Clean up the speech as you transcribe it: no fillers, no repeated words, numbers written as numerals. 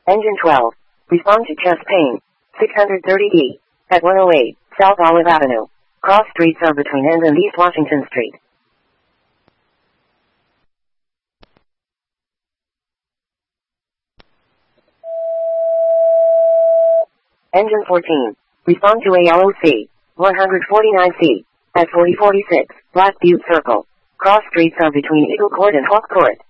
Engine 12. Respond to chest pain. 630E. At 108, South Olive Avenue. Cross streets are between End and East Washington Street. Engine 14. Respond to ALOC. 149C. At 4046, Black Butte Circle. Cross streets are between Eagle Court and Hawk Court.